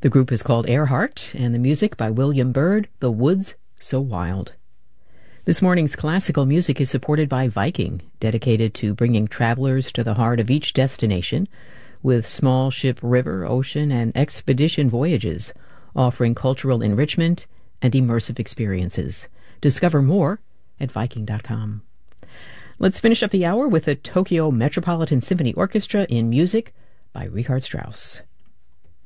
The group is called Earhart, and the music by William Byrd, The Woods So Wild. This morning's classical music is supported by Viking, dedicated to bringing travelers to the heart of each destination, with small ship river, ocean, and expedition voyages, offering cultural enrichment and immersive experiences. Discover more at Viking.com. Let's finish up the hour with the Tokyo Metropolitan Symphony Orchestra in music by Richard Strauss.